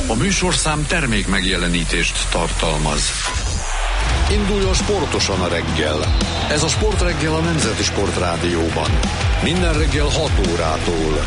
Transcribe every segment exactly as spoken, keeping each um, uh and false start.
A műsorszám termék megjelenítést tartalmaz. Induljon sportosan a reggel. Ez a Sportreggel a Nemzeti Sportrádióban. Minden reggel hat órától.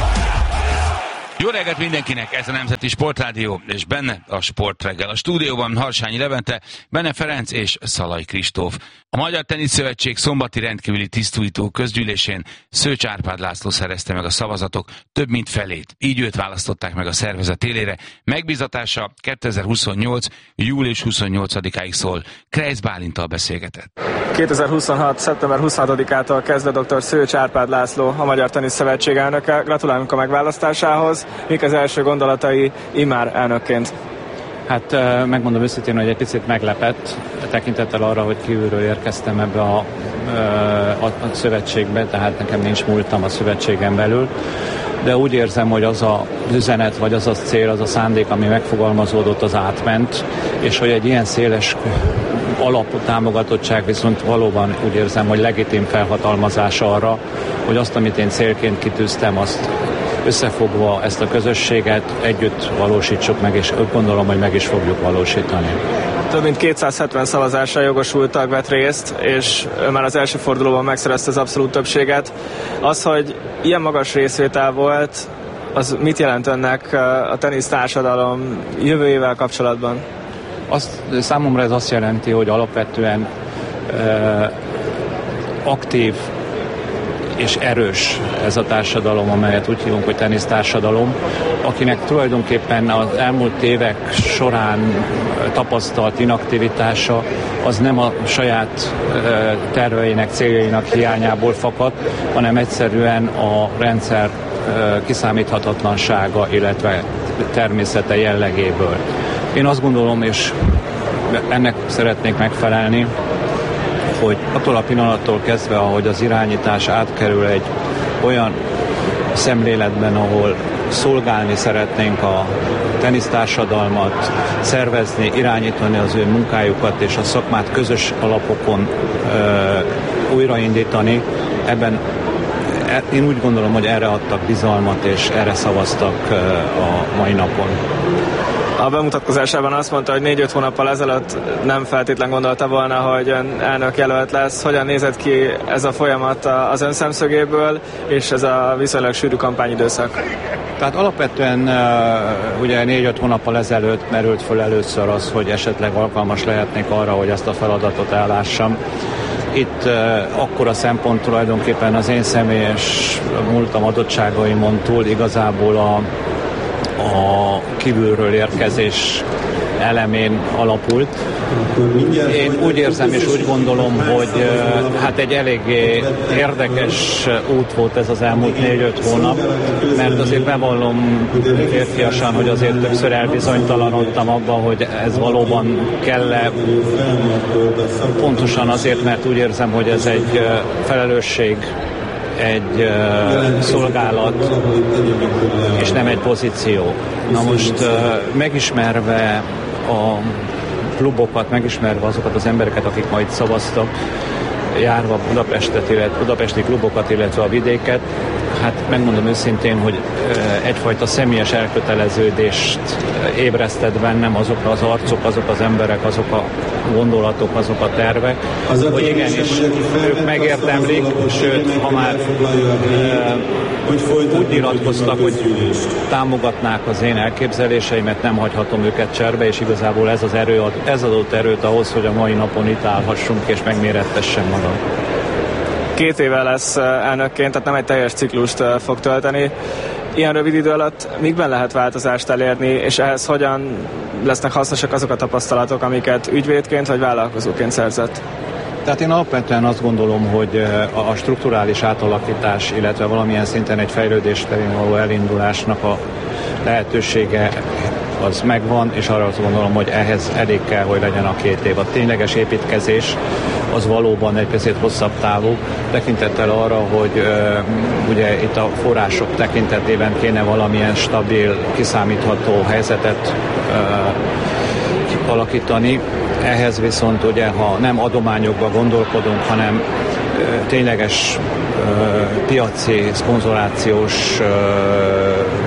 Jó reggelt mindenkinek, ez a Nemzeti Sportrádió, és benne a Sportreggel. A stúdióban Harsányi Levente, Benne Ferenc és Szalai Kristóf. A Magyar Teniszszövetség szombati rendkívüli tisztújtó közgyűlésén Szőcs Árpád László szerezte meg a szavazatok több mint felét. Így őt választották meg a szervezet élére. Megbízatása kétezer-huszonnyolc. július huszonnyolcadikáig szól. Krejc Bálinttal beszélgetett. kétezer-huszonhat. szeptember huszonhatodikától kezdve dr. Szőcs Árpád László, a Magyar Teniszszövetség elnöke. Gratulálunk a megválasztásához. Mik az első gondolatai immár elnökként? Hát megmondom őszintén, hogy egy picit meglepett, tekintettel arra, hogy kívülről érkeztem ebbe a, a, a szövetségbe, tehát nekem nincs múltam a szövetségen belül, de úgy érzem, hogy az az üzenet, vagy az a cél, az a szándék, ami megfogalmazódott, az átment, és hogy egy ilyen széles alapú támogatottság viszont valóban úgy érzem, hogy legitim felhatalmazás arra, hogy azt, amit én célként kitűztem, azt összefogva ezt a közösséget együtt valósítsuk meg, és úgy gondolom, hogy meg is fogjuk valósítani. Több mint kétszázhetven szavazásra jogosultak vett részt, és már az első fordulóban megszerezte az abszolút többséget. Az, hogy ilyen magas részvétel volt, az mit jelent önnek a tenisztársadalom jövőjével kapcsolatban? Azt, számomra ez azt jelenti, hogy alapvetően eh, aktív és erős ez a társadalom, amelyet úgy hívunk, hogy tenisztársadalom, akinek tulajdonképpen az elmúlt évek során tapasztalt inaktivitása az nem a saját terveinek, céljainak hiányából fakad, hanem egyszerűen a rendszer kiszámíthatatlansága, illetve természete jellegéből. Én azt gondolom, és ennek szeretnék megfelelni, hogy attól a pillanattól kezdve, ahogy az irányítás átkerül egy olyan szemléletben, ahol szolgálni szeretnénk a tenisztársadalmat, szervezni, irányítani az ő munkájukat és a szakmát közös alapokon ö, újraindítani, ebben én úgy gondolom, hogy erre adtak bizalmat és erre szavaztak ö, a mai napon. A bemutatkozásában azt mondta, hogy négy-öt hónappal ezelőtt nem feltétlen gondolta volna, hogy ön elnök jelölt lesz. Hogyan nézett ki ez a folyamat az ön szemszögéből, és ez a viszonylag sűrű kampányidőszak? Tehát alapvetően ugye négy-öt hónappal ezelőtt merült föl először az, hogy esetleg alkalmas lehetnék arra, hogy ezt a feladatot ellássam. Itt uh, akkora szempont tulajdonképpen az én személyes múltam adottságaimon túl igazából a a kívülről érkezés elemén alapult. Én úgy érzem és úgy gondolom, hogy hát egy eléggé érdekes út volt ez az elmúlt négy-öt hónap, mert azért bevallom férfiasan, hogy azért többször elbizonytalanodtam abban, hogy ez valóban kell-e, pontosan azért, mert úgy érzem, hogy ez egy felelősség, egy uh, szolgálat, és nem egy pozíció. Na most uh, megismerve a klubokat, megismerve azokat az embereket, akik majd szavaztak, járva Budapestet, illetve budapesti klubokat, illetve a vidéket, hát megmondom őszintén, hogy egyfajta személyes elköteleződést ébresztett bennem azok az arcok, azok az emberek, azok a gondolatok, azok a tervek, hogy igenis ők megérdemlik, sőt, ha már úgy nyilatkoztak, hogy támogatnák az én elképzeléseimet, nem hagyhatom őket cserbe, és igazából ez az erő, ez adott erőt ahhoz, hogy a mai napon itt állhassunk, és megmérettessem magam. Két éve lesz elnökként, tehát nem egy teljes ciklust fog tölteni. Ilyen rövid idő alatt mikben lehet változást elérni, és ehhez hogyan lesznek hasznosak azok a tapasztalatok, amiket ügyvédként vagy vállalkozóként szerzett? Tehát én alapvetően azt gondolom, hogy a strukturális átalakítás, illetve valamilyen szinten egy fejlődés terén való elindulásnak a lehetősége az megvan, és arra azt gondolom, hogy ehhez elég kell, hogy legyen a két év. A tényleges építkezés az valóban egy picit hosszabb távú, tekintettel arra, hogy uh, ugye itt a források tekintetében kéne valamilyen stabil, kiszámítható helyzetet uh, alakítani. Ehhez viszont ugye, ha nem adományokba gondolkodunk, hanem uh, tényleges uh, piaci, szponzorációs uh,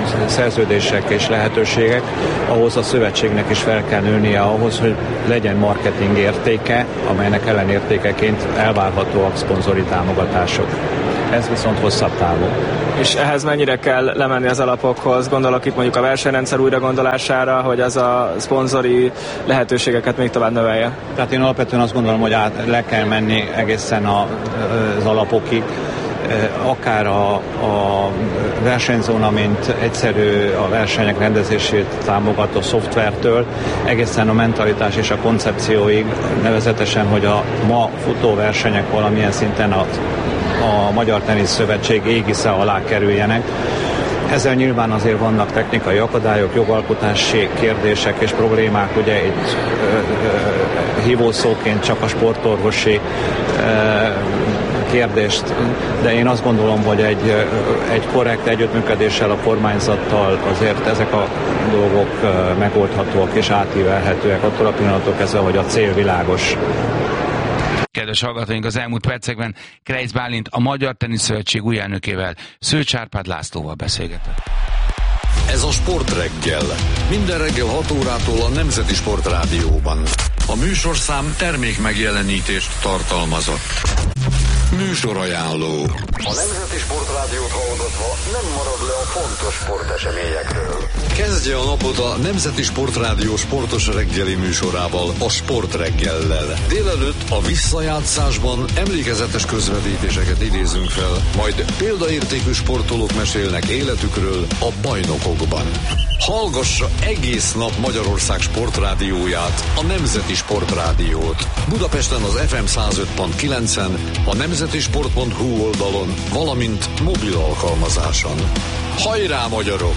szerződések és lehetőségek, ahhoz a szövetségnek is fel kell nőnie ahhoz, hogy legyen marketing értéke, amelynek ellenértékeként elvárhatóak szponzori támogatások. Ez viszont hosszabb távú. És ehhez mennyire kell lemenni az alapokhoz? Gondolok itt mondjuk a versenyrendszer újragondolására, hogy az a szponzori lehetőségeket még tovább növelje. Tehát én alapvetően azt gondolom, hogy át le kell menni egészen a, az alapokig, akár a, a versenyzóna, mint egyszerű a versenyek rendezését támogató szoftvertől, egészen a mentalitás és a koncepcióig, nevezetesen, hogy a ma futó versenyek valamilyen szinten a, a Magyar Tenisz Szövetség égisze alá kerüljenek. Ezzel nyilván azért vannak technikai akadályok, jogalkotási kérdések és problémák, ugye itt ö, ö, hívószóként csak a sportorvosi ö, kérdést, de én azt gondolom, hogy egy, egy korrekt együttműködéssel a kormányzattal azért ezek a dolgok megoldhatóak és átívelhetőek attól a pillanattól kezdve, hogy a cél világos. Kedves hallgatóink, az elmúlt percekben Kreisz Bálint, a Magyar Tenisz Szövetség új elnökével, Szőcs Árpád Lászlóval beszélgetett. Ez a Sportreggel. Minden reggel hat órától a Nemzeti Sportrádióban. A műsorszám termék megjelenítést tartalmazott. Műsorajánló. A Nemzeti Sportrádiót hallgatva nem marad le a fontos sporteseményekről. Kezdje a napot a Nemzeti Sportrádió sportos reggeli műsorával, a Sportreggellel. Délelőtt a visszajátszásban emlékezetes közvetítéseket idézünk fel, majd példaértékű sportolók mesélnek életükről a bajnokokban. Hallgassa egész nap Magyarország sportrádióját, a Nemzeti Sportrádiót. Budapesten az ef em száz öt pont kilencen, a nemzetisport pont hu oldalon, valamint mobil alkalmazáson. Hajrá, magyarok!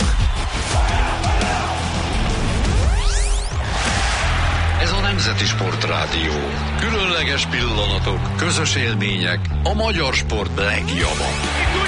Ez a Nemzeti Sportrádió. Különleges pillanatok, közös élmények, a magyar sport legjava.